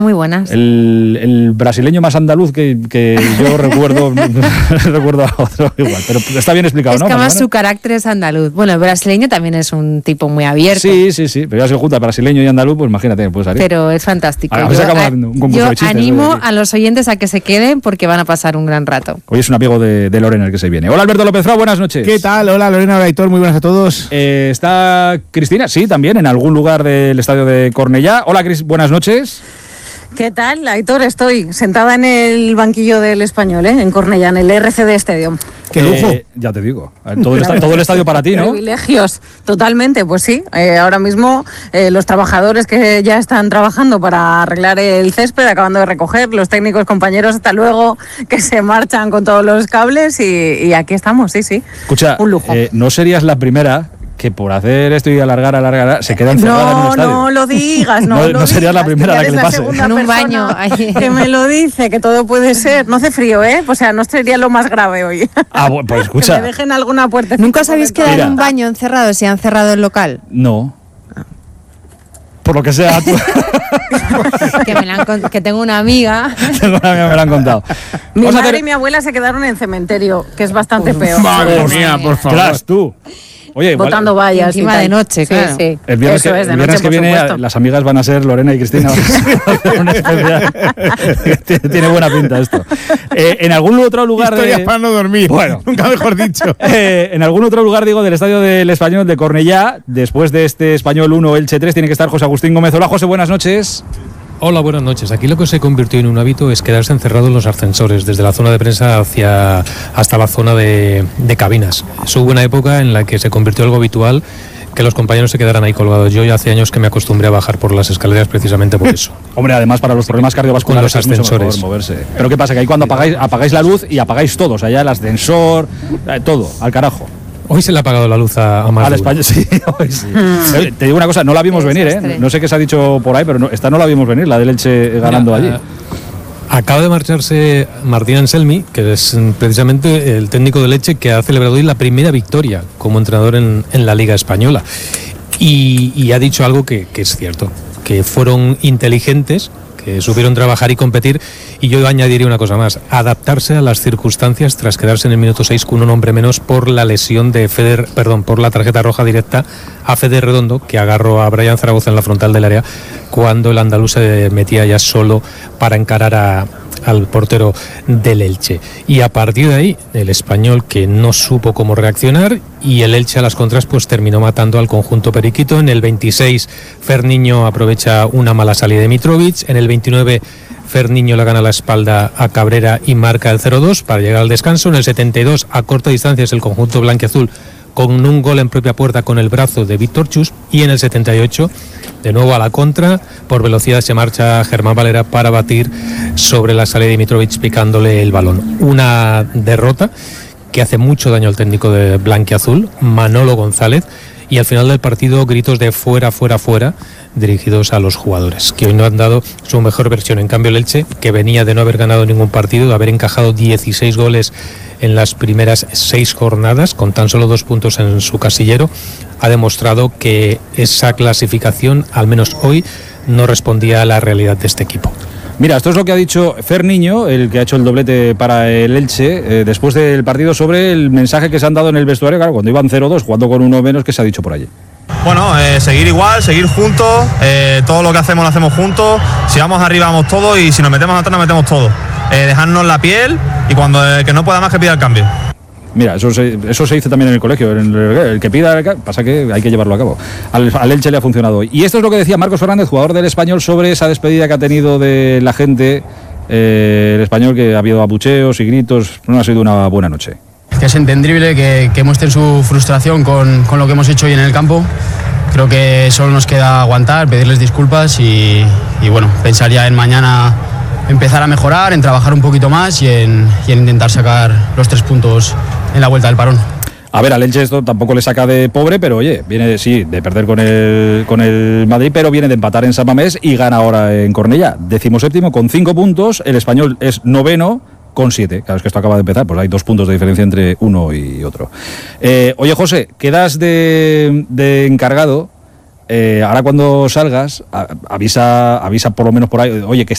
Muy buenas. El brasileño más andaluz que yo recuerdo recuerdo a otro igual, pero está bien explicado, ¿no? Es que además su carácter es andaluz. Bueno, el brasileño también es un tipo muy abierto. Sí, pero ya se junta brasileño y andaluz, pues imagínate, puede salir. Pero es fantástico. Yo animo a los oyentes a que se queden porque van a pasar un gran rato. Hoy es un amigo de Lorena el que se viene. Hola Alberto López Frau, buenas noches. ¿Qué tal? Hola Lorena, hola Aitor, muy buenas a todos. ¿Está Cristina? Sí, también, en algún lugar del estadio de Cornellá. Hola Cris, buenas noches. ¿Qué tal, Aitor? Estoy sentada en el banquillo del Español, en Cornellá, en el RCD Stadium. ¡Qué lujo! Ya te digo, todo el estadio para ti, ¿no? Privilegios, totalmente, pues sí. Ahora mismo los trabajadores que ya están trabajando para arreglar el césped, acabando de recoger, los técnicos compañeros, hasta luego, que se marchan con todos los cables y aquí estamos, sí. Escucha, un lujo. No serías la primera que por hacer esto y alargar, se queda encerrada en un estadio. No lo digas, no sería la primera la que le pase. En un baño. Que me lo dice, que todo puede ser. No hace frío, ¿eh? O sea, no sería lo más grave hoy. Bueno, pues escucha. Que me dejen alguna puerta. ¿Nunca os habéis quedado en un baño encerrado si han cerrado el local? No. Por lo que sea, tú. que tengo una amiga. Me lo han contado. Mi madre y mi abuela se quedaron en cementerio, que es bastante peor. Madre mía, por favor. Claro, tú. Oye, botando vallas encima de noche, claro. Sí. El viernes, eso es, de el viernes noche, que viene supuesto. las amigas van a ser Lorena y Cristina. Un especial. Tiene buena pinta esto. En algún otro lugar Historias para no dormir. Bueno, nunca mejor dicho. En algún otro lugar, digo, del estadio del Español de Cornellá, después de este Español 1, Elche 3, tiene que estar José Agustín Gómez. Hola, José, buenas noches. Hola, buenas noches. Aquí lo que se convirtió en un hábito es quedarse encerrado en los ascensores, desde la zona de prensa hasta la zona de cabinas. Hubo una época en la que se convirtió en algo habitual que los compañeros se quedaran ahí colgados. Yo ya hace años que me acostumbré a bajar por las escaleras precisamente por eso. Hombre, además para los problemas cardiovasculares con los ascensores. Es mucho mejor moverse. Pero ¿qué pasa? Que ahí cuando apagáis la luz y apagáis todo, o sea, ya el ascensor, todo, al carajo. Hoy se le ha apagado la luz a más al España, sí, hoy sí. Te digo una cosa, no la vimos venir, ¿eh? No sé qué se ha dicho por ahí, pero esta no la vimos venir, la del Elche ganando allí. Acaba de marcharse Martín Anselmi, que es precisamente el técnico del Elche que ha celebrado hoy la primera victoria como entrenador en la Liga Española. Y ha dicho algo que es cierto, que fueron inteligentes, que supieron trabajar y competir, y yo añadiría una cosa más: adaptarse a las circunstancias tras quedarse en el minuto 6 con un hombre menos por la lesión de por la tarjeta roja directa a Fede Redondo, que agarró a Brian Zaragoza en la frontal del área cuando el andaluz se metía ya solo para encarar al portero del Elche. Y a partir de ahí, el Español, que no supo cómo reaccionar, y el Elche a las contras pues terminó matando al conjunto periquito. En el 26 Ferniño aprovecha una mala salida de Mitrovic, en el 29 Ferniño le gana la espalda a Cabrera y marca el 0-2 para llegar al descanso. En el 72 a corta distancia es el conjunto blanquiazul con un gol en propia puerta con el brazo de Víctor Chus, y en el 78 de nuevo a la contra, por velocidad se marcha Germán Valera para batir sobre la salida de Mitrovic picándole el balón. Una derrota que hace mucho daño al técnico de blanquiazul, Manolo González, y al final del partido gritos de fuera, fuera, fuera, dirigidos a los jugadores, que hoy no han dado su mejor versión. En cambio el Elche, que venía de no haber ganado ningún partido, de haber encajado 16 goles en las primeras 6 jornadas, con tan solo 2 puntos en su casillero, ha demostrado que esa clasificación, al menos hoy, no respondía a la realidad de este equipo. Mira, esto es lo que ha dicho Ferniño, el que ha hecho el doblete para el Elche, después del partido, sobre el mensaje que se han dado en el vestuario, claro, cuando iban 0-2, jugando con uno menos, que se ha dicho por allí. Bueno, seguir igual, seguir juntos, todo lo que hacemos lo hacemos juntos, si vamos arriba vamos todos y si nos metemos atrás nos metemos todos. Dejarnos la piel y cuando el que no pueda más que pida el cambio. Mira, eso se dice también en el colegio, el que pida, pasa que hay que llevarlo a cabo. Al Elche le ha funcionado hoy. Y esto es lo que decía Marcos Fernández, jugador del Español, sobre esa despedida que ha tenido de la gente, el Español, que ha habido abucheos y gritos. No ha sido una buena noche. Que es entendible que muestren su frustración con lo que hemos hecho hoy en el campo. Creo que solo nos queda aguantar, pedirles disculpas y bueno, pensar ya en mañana, empezar a mejorar, en trabajar un poquito más y en intentar sacar los 3 puntos en la vuelta del parón. A ver, al Elche esto tampoco le saca de pobre, pero oye, viene sí de perder con el Madrid, pero viene de empatar en San Mamés y gana ahora en Cornellá. 17º con 5 puntos, el Español es 9º con 7. Claro, es que esto acaba de empezar, pues hay 2 puntos de diferencia entre uno y otro. Oye, José, quedas de encargado. Ahora cuando salgas, avisa por lo menos por ahí, oye, que